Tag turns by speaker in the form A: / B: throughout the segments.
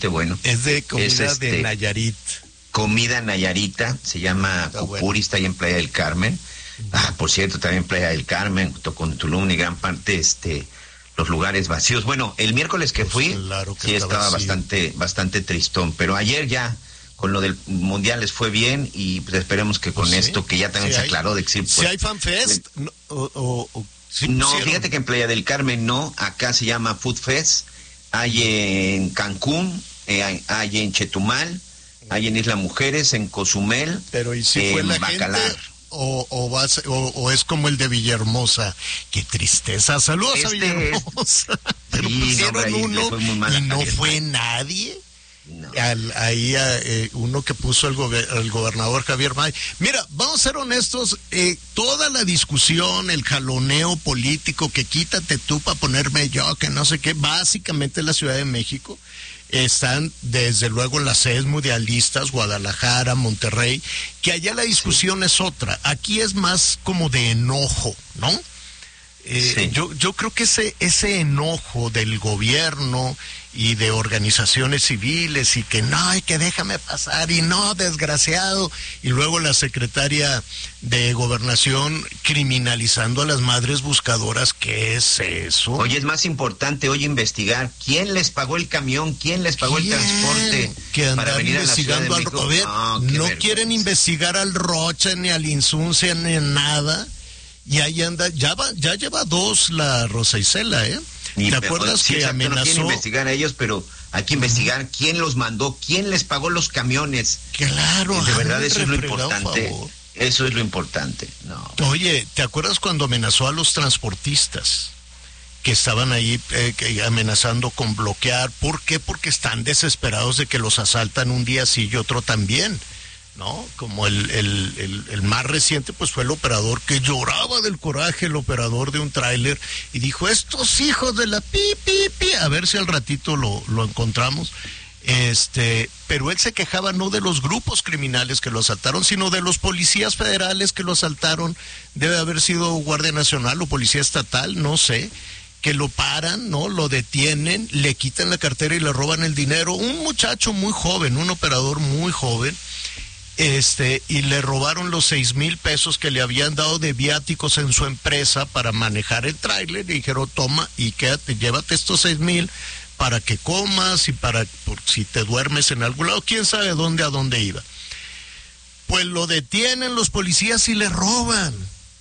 A: bueno.
B: Es de comida de Nayarit.
A: Comida nayarita, se llama Cupuri, bueno. Está ahí en Playa del Carmen. Por cierto, también Playa del Carmen, junto con Tulum y gran parte, los lugares vacíos. Bueno, el miércoles que fui, claro que sí estaba bastante tristón, pero ayer ya, con lo del Mundial les fue bien y pues esperemos que con esto, que ya también se aclaró de que sí. Pues,
B: ¿si hay FanFest?
A: ¿Sí no, fíjate que en Playa del Carmen no, acá se llama Food Fest, hay en Cancún, hay en Chetumal, hay en Isla Mujeres, en Cozumel,
B: pero ¿y si fue la Bacalar? Gente o es como el de Villahermosa? ¡Qué tristeza! ¡Saludos a Villahermosa! Pero pusieron uno y no fue nadie. No. Ahí uno que puso el gobernador Javier May. Mira, vamos a ser honestos, toda la discusión, el jaloneo político, que quítate tú para ponerme yo, que no sé qué, básicamente la Ciudad de México, están desde luego las sedes mundialistas, Guadalajara, Monterrey, que allá la discusión es otra. Aquí es más como de enojo, ¿no? Yo creo que ese enojo del gobierno y de organizaciones civiles y que no, y que déjame pasar y no, desgraciado, y luego la secretaria de Gobernación criminalizando a las madres buscadoras. ¿Qué es eso?
A: Oye, es más importante hoy investigar quién les pagó el camión, quién les pagó el transporte
B: que para venir investigando a la Ciudad de México. No quieren investigar al Rocha ni al Insunce ni nada. Y ahí anda, ya lleva 2 la Rosa Isela, ¿eh? ¿Te acuerdas que amenazó? No quieren
A: investigar a ellos, pero hay que investigar quién los mandó, quién les pagó los camiones.
B: Claro.
A: De verdad, eso es lo importante. Eso es lo importante. No.
B: Oye, ¿te acuerdas cuando amenazó a los transportistas? Que estaban ahí amenazando con bloquear. ¿Por qué? Porque están desesperados de que los asaltan un día sí y otro también, ¿no? Como el más reciente, pues fue el operador que lloraba del coraje, el operador de un tráiler, y dijo, estos hijos de la pi, a ver si al ratito lo encontramos. Pero él se quejaba no de los grupos criminales que lo asaltaron, sino de los policías federales que lo asaltaron. Debe haber sido Guardia Nacional o Policía Estatal, no sé, que lo paran, ¿no? Lo detienen, le quitan la cartera y le roban el dinero. Un muchacho muy joven, un operador muy joven, y le robaron los 6,000 pesos que le habían dado de viáticos en su empresa para manejar el tráiler. Le dijeron, toma y quédate, llévate estos 6,000 para que comas y por si te duermes en algún lado, quién sabe a dónde iba. Pues lo detienen los policías y le roban.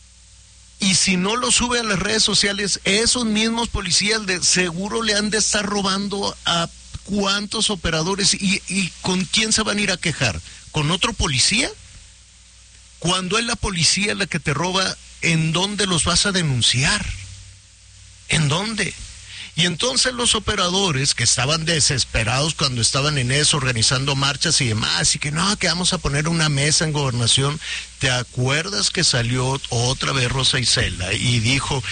B: Y si no lo sube a las redes sociales, esos mismos policías seguro le han de estar robando a cuántos operadores. ¿Y con quién se van a ir a quejar? ¿Con otro policía? Cuando es la policía la que te roba, ¿en dónde los vas a denunciar? ¿En dónde? Y entonces los operadores que estaban desesperados cuando estaban en eso, organizando marchas y demás, y que no, que vamos a poner una mesa en Gobernación. ¿Te acuerdas que salió otra vez Rosa Isela y dijo,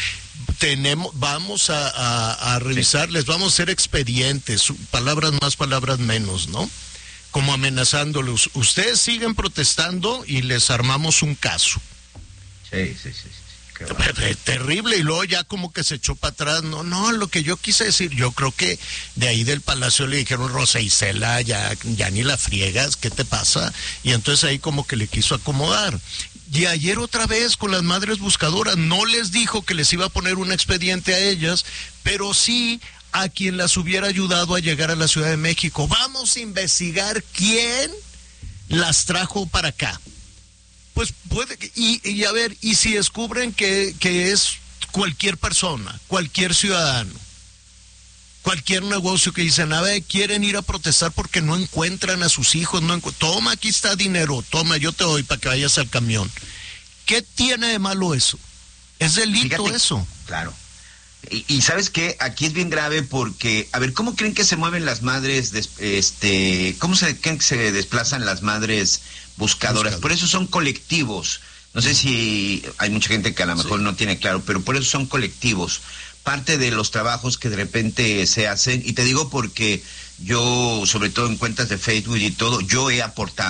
B: vamos a revisar, les vamos a hacer expedientes, palabras más, palabras menos, ¿no? Como amenazándolos, ustedes siguen protestando y les armamos un caso.
A: Sí.
B: Terrible, y luego ya como que se echó para atrás. No, lo que yo quise decir, yo creo que de ahí del Palacio le dijeron, Rosa Isela, ya ni la friegas, ¿qué te pasa? Y entonces ahí como que le quiso acomodar. Y ayer otra vez con las madres buscadoras, no les dijo que les iba a poner un expediente a ellas, pero sí a quien las hubiera ayudado a llegar a la Ciudad de México. Vamos a investigar quién las trajo para acá. Pues puede, y a ver, y si descubren que es cualquier persona, cualquier ciudadano, cualquier negocio que dicen, a ver, quieren ir a protestar porque no encuentran a sus hijos, toma, aquí está dinero, toma, yo te doy para que vayas al camión. ¿Qué tiene de malo eso? Es delito. Fíjate, eso.
A: Claro. Y ¿sabes qué? Aquí es bien grave porque, a ver, ¿cómo creen que se mueven las madres, cómo creen que se desplazan las madres buscadoras? Por eso son colectivos. No sé si hay mucha gente que a lo mejor no tiene claro, pero por eso son colectivos. Parte de los trabajos que de repente se hacen, y te digo porque yo, sobre todo en cuentas de Facebook y todo, yo he aportado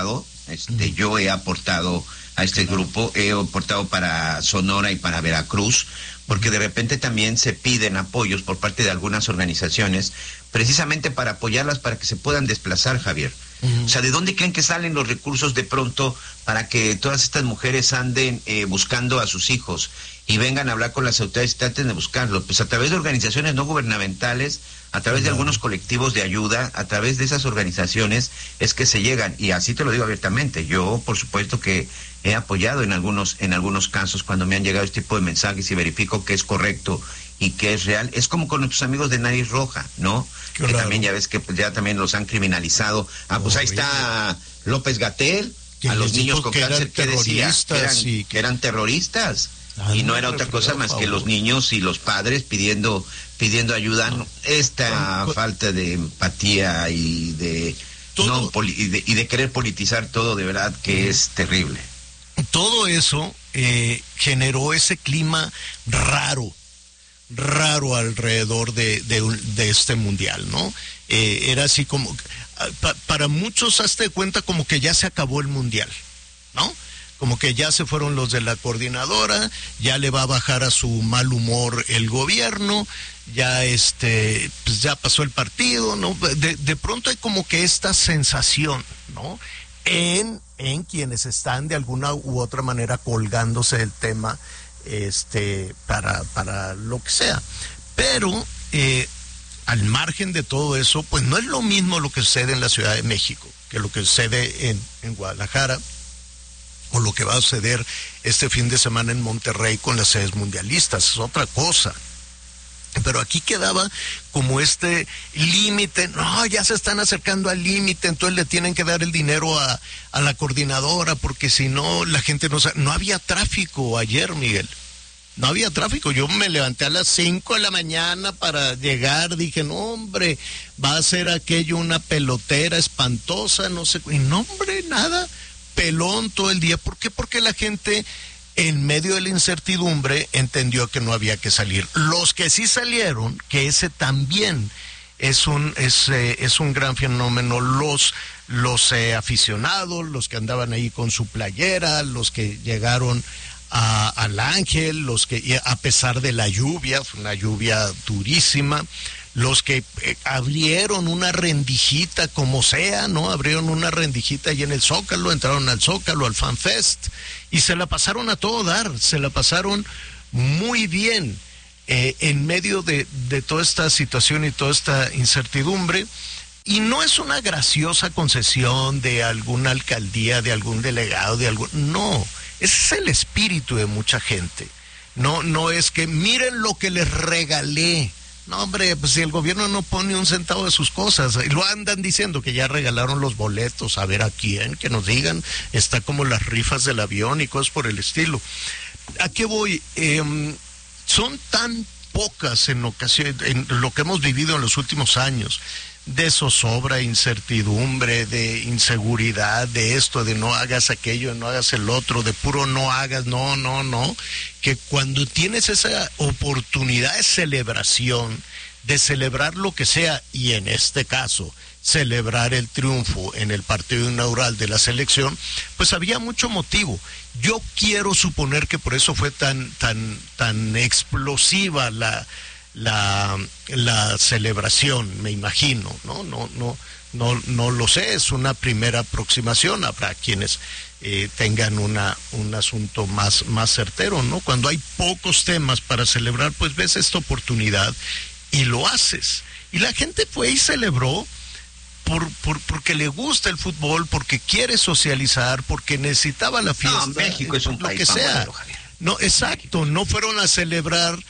A: Yo he aportado a este grupo, he aportado para Sonora y para Veracruz, porque de repente también se piden apoyos por parte de algunas organizaciones, precisamente para apoyarlas para que se puedan desplazar, Javier. O sea, ¿de dónde creen que salen los recursos de pronto para que todas estas mujeres anden buscando a sus hijos y vengan a hablar con las autoridades y traten de buscarlos? Pues a través de organizaciones no gubernamentales, a través de algunos colectivos de ayuda, a través de esas organizaciones es que se llegan, y así te lo digo abiertamente. Yo, por supuesto que he apoyado en algunos casos cuando me han llegado este tipo de mensajes y verifico que es correcto y que es real. Es como con nuestros amigos de Nariz Roja, ¿no?
B: Qué
A: que
B: raro.
A: también ya ves que ya también los han criminalizado. Pues ahí está López-Gatell, a los niños con cáncer, que decía que eran terroristas. Y no era otra cosa más que los niños y los padres pidiendo ayuda. Esta falta de empatía y de querer politizar todo, de verdad que es terrible.
B: Todo eso generó ese clima raro alrededor de este mundial, ¿no? Era así como, para muchos, hazte de cuenta como que ya se acabó el mundial, ¿no? Como que ya se fueron los de la coordinadora, ya le va a bajar a su mal humor el gobierno, ya pues ya pasó el partido, ¿no? De pronto hay como que esta sensación, ¿no? En quienes están de alguna u otra manera colgándose del tema, para lo que sea. Pero al margen de todo eso, pues no es lo mismo lo que sucede en la Ciudad de México que lo que sucede en Guadalajara, o lo que va a suceder este fin de semana en Monterrey con las sedes mundialistas. Es otra cosa. Pero aquí quedaba como este límite, no, ya se están acercando al límite, entonces le tienen que dar el dinero a la coordinadora, porque si no, la gente no había tráfico ayer, Miguel. No había tráfico. Yo me levanté a las 5 de la mañana para llegar, dije, no, hombre, va a ser aquello una pelotera espantosa, no sé, y no, hombre, nada, pelón todo el día. ¿Por qué? Porque la gente, en medio de la incertidumbre, entendió que no había que salir. Los que sí salieron, que ese también es un gran fenómeno, los aficionados, los que andaban ahí con su playera, los que llegaron al Ángel, los que, a pesar de la lluvia, fue una lluvia durísima, los que abrieron una rendijita como sea, ¿no? Abrieron una rendijita ahí en el Zócalo, entraron al Zócalo, al Fan Fest, y se la pasaron a todo dar, se la pasaron muy bien en medio de toda esta situación y toda esta incertidumbre. Y no es una graciosa concesión de alguna alcaldía, de algún delegado, no, ese es el espíritu de mucha gente. No es que miren lo que les regalé. No, hombre, pues si el gobierno no pone un centavo de sus cosas, lo andan diciendo que ya regalaron los boletos, a ver a quién, que nos digan, está como las rifas del avión y cosas por el estilo. ¿A qué voy? Son tan pocas en lo que hemos vivido en los últimos años, de zozobra, incertidumbre, de inseguridad, de esto, de no hagas aquello, de no hagas el otro, de puro no hagas, no, que cuando tienes esa oportunidad de celebración, de celebrar lo que sea, y en este caso, celebrar el triunfo en el partido inaugural de la selección, pues había mucho motivo. Yo quiero suponer que por eso fue tan explosiva la celebración, me imagino, no lo sé, es una primera aproximación, habrá quienes tengan un asunto más certero, ¿no? Cuando hay pocos temas para celebrar, pues ves esta oportunidad y lo haces. Y la gente fue y celebró porque le gusta el fútbol, porque quiere socializar, porque necesitaba la fiesta.
A: No, México es un país
B: que sea.
A: famoso, Javier.
B: No, exacto, no fueron a celebrar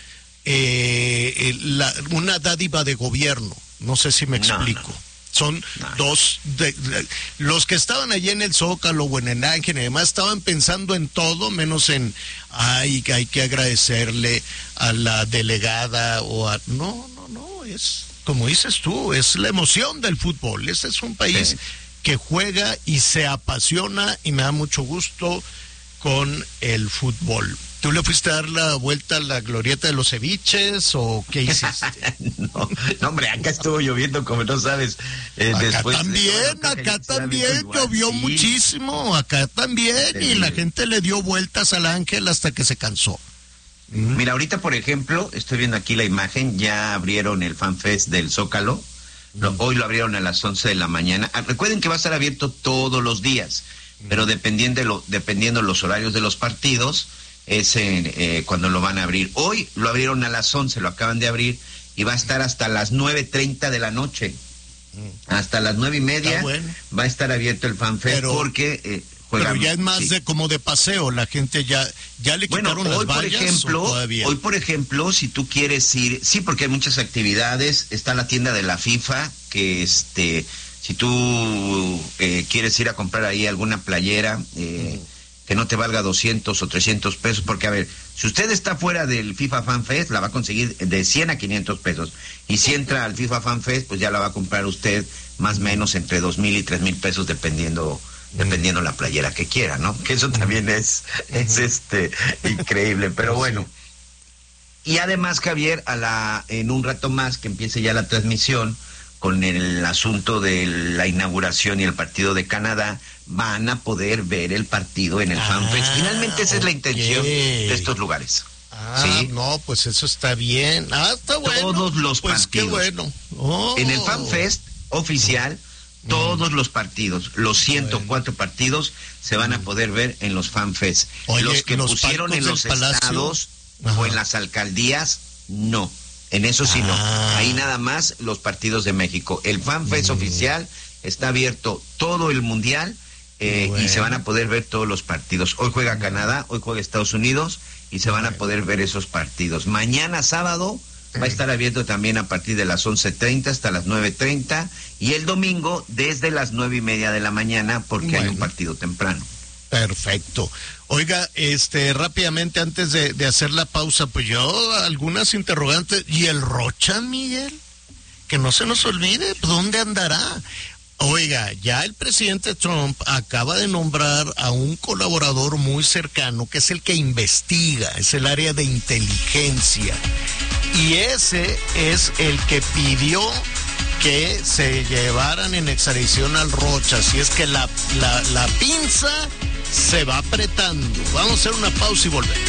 B: una dádiva de gobierno, no sé si me explico. Son dos, los que estaban allí en el Zócalo o en el Ángel y demás estaban pensando en todo menos en, hay que agradecerle a la delegada no, es como dices tú, es la emoción del fútbol. Este es un país que juega y se apasiona y me da mucho gusto con el fútbol. ¿Tú le fuiste a dar la vuelta a la glorieta de los ceviches o qué hiciste?
A: No, hombre, acá estuvo lloviendo como no sabes.
B: Acá también llovió muchísimo, acá también, sí. Y la gente le dio vueltas al ángel hasta que se cansó.
A: Mira, ahorita, por ejemplo, estoy viendo aquí la imagen, ya abrieron el FanFest del Zócalo. Hoy lo abrieron a las 11 de la mañana. Recuerden que va a estar abierto todos los días, pero dependiendo los horarios de los partidos, es cuando lo van a abrir. Hoy lo abrieron a las 11, lo acaban de abrir, y va a estar hasta las 9:30 de la noche. Hasta las 9:30 va a estar abierto el FanFest, porque
B: juegan. Pero ya es más como de paseo, la gente ya le quitaron las vallas.
A: Hoy, por ejemplo, si tú quieres ir, sí, porque hay muchas actividades, está la tienda de la FIFA, que si tú quieres ir a comprar ahí alguna playera, que no te valga 200 o 300 pesos, porque a ver, si usted está fuera del FIFA Fan Fest, la va a conseguir de 100 a 500 pesos, y si entra al FIFA Fan Fest, pues ya la va a comprar usted más o menos entre 2,000 y 3,000 pesos, dependiendo la playera que quiera, ¿no? Que eso también es increíble, pero bueno. Y además, Javier, en un rato más que empiece ya la transmisión, con el asunto de la inauguración y el partido de Canadá, van a poder ver el partido en el FanFest. Finalmente esa es la intención de estos lugares. ¿Sí?
B: No, pues eso está bien. Está bueno.
A: Todos los partidos.
B: Qué bueno.
A: En el FanFest oficial, todos los partidos, los 104 partidos, se van a poder ver en los FanFest. Los que pusieron en los estados o en las alcaldías, no. En eso sí no. Ahí nada más los partidos de México. El FanFest oficial está abierto todo el mundial, y se van a poder ver todos los partidos. Hoy juega Canadá, hoy juega Estados Unidos, y se van a poder ver esos partidos. Mañana sábado va a estar abierto también a partir de las 11:30 hasta las 9:30, y el domingo desde las 9:30 de la mañana, porque hay un partido temprano.
B: Perfecto. Oiga, rápidamente antes de hacer la pausa, pues yo algunas interrogantes. ¿Y el Rocha, Miguel? Que no se nos olvide, ¿dónde andará? Oiga, ya el presidente Trump acaba de nombrar a un colaborador muy cercano, que es el que investiga, es el área de inteligencia. Y ese es el que pidió que se llevaran en extradición al Rocha. Así es que la pinza se va apretando. Vamos a hacer una pausa y volvemos.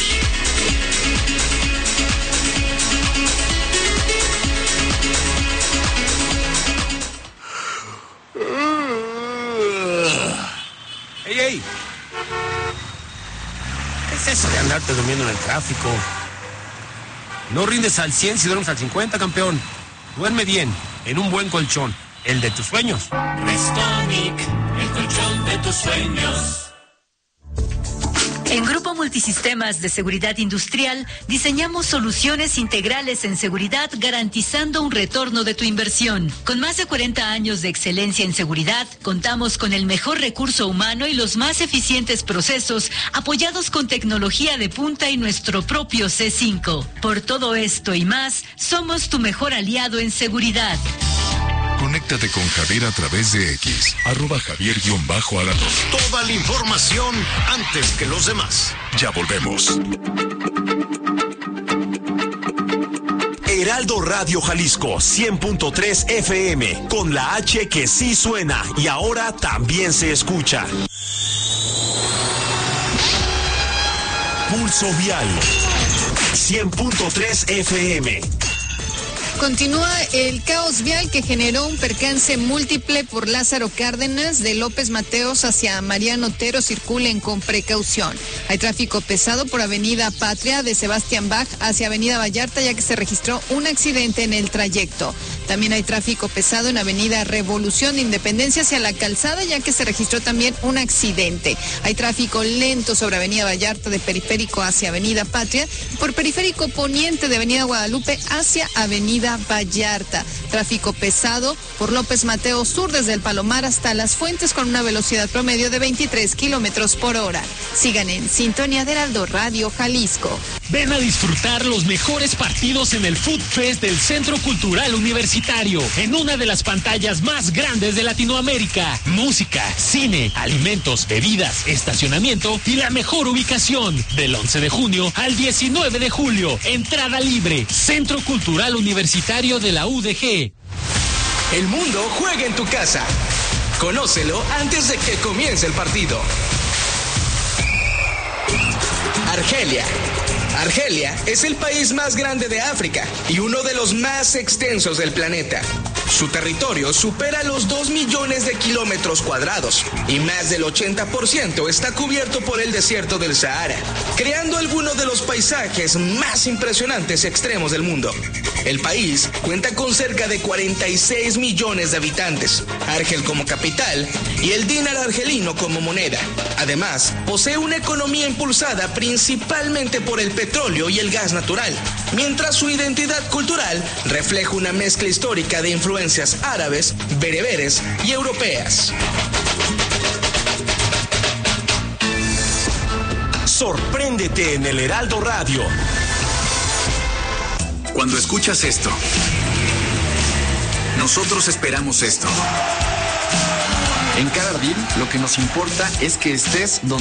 C: ¡Ey! ¿Qué es eso de andarte durmiendo en el tráfico? No rindes al 100 si duermes al 50, campeón. Duerme bien, en un buen colchón, el de tus sueños.
D: Restonic, el colchón de tus sueños.
E: En Grupo Multisistemas de Seguridad Industrial diseñamos soluciones integrales en seguridad, garantizando un retorno de tu inversión. Con más de 40 años de excelencia en seguridad, contamos con el mejor recurso humano y los más eficientes procesos, apoyados con tecnología de punta y nuestro propio C5. Por todo esto y más, somos tu mejor aliado en seguridad.
F: Conéctate con Javier a través de X, @Javier_Alador.
B: Toda la información antes que los demás.
F: Ya volvemos.
G: Heraldo Radio Jalisco 100.3 FM, con la H que sí suena y ahora también se escucha. Pulso Vial 100.3 FM.
H: Continúa el caos vial que generó un percance múltiple por Lázaro Cárdenas de López Mateos hacia Mariano Otero. Circulen con precaución. Hay tráfico pesado por Avenida Patria de Sebastián Bach hacia Avenida Vallarta, ya que se registró un accidente en el trayecto. También hay tráfico pesado en Avenida Revolución de Independencia hacia la Calzada, ya que se registró también un accidente. Hay tráfico lento sobre Avenida Vallarta de Periférico hacia Avenida Patria, por Periférico Poniente de Avenida Guadalupe hacia Avenida Vallarta. Tráfico pesado por López Mateos Sur desde el Palomar hasta Las Fuentes con una velocidad promedio de 23 kilómetros por hora. Sigan en sintonía de Heraldo Radio Jalisco.
I: Ven a disfrutar los mejores partidos en el Food Fest del Centro Cultural Universitario. Universitario, en una de las pantallas más grandes de Latinoamérica. Música, cine, alimentos, bebidas, estacionamiento y la mejor ubicación. Del 11 de junio al 19 de julio. Entrada libre. Centro Cultural Universitario de la UDG.
J: El mundo juega en tu casa. Conócelo antes de que comience el partido. Argelia. Argelia es el país más grande de África y uno de los más extensos del planeta. Su territorio supera los 2 millones de kilómetros cuadrados y más del 80% está cubierto por el desierto del Sahara, creando algunos de los paisajes más impresionantes extremos del mundo. El país cuenta con cerca de 46 millones de habitantes, Argel como capital y el dinar argelino como moneda. Además, posee una economía impulsada principalmente por el petróleo y el gas natural, mientras su identidad cultural refleja una mezcla histórica de influencias árabes, bereberes y europeas.
G: Sorpréndete en el Heraldo Radio.
K: Cuando escuchas esto, nosotros esperamos esto. En cada ardil, lo que nos importa es que estés donde